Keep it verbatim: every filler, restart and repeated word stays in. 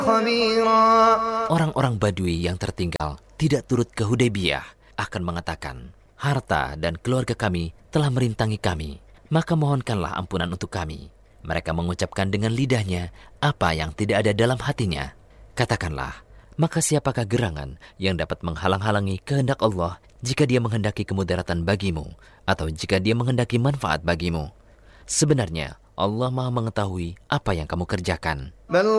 Orang-orang Badui yang tertinggal tidak turut ke Hudaybiyah akan mengatakan, harta dan keluarga kami telah merintangi kami, maka mohonkanlah ampunan untuk kami. Mereka mengucapkan dengan lidahnya apa yang tidak ada dalam hatinya. Katakanlah, maka siapakah gerangan yang dapat menghalang-halangi kehendak Allah jika dia menghendaki kemudaratan bagimu atau jika dia menghendaki manfaat bagimu? Sebenarnya Allah Maha mengetahui apa yang kamu kerjakan.